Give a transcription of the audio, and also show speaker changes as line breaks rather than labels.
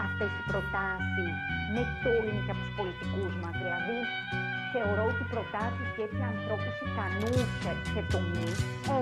αυτές οι προτάσεις με τόλμη και από τους πολιτικούς μας. Δηλαδή, θεωρώ ότι οι προτάσεις και έτσι ανθρώπους ικανούς σε τομείς